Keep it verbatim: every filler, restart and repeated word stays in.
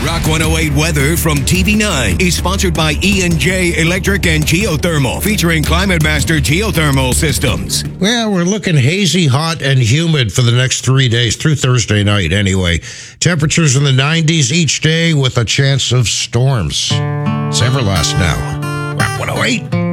Rock one oh eight weather from T V nine is sponsored by E and J Electric and Geothermal, featuring Climate Master Geothermal Systems. Well, we're looking hazy, hot, and humid for the next three days, through Thursday night anyway. Temperatures in the nineties each day with a chance of storms. It's Everlast now. Rock one oh eight.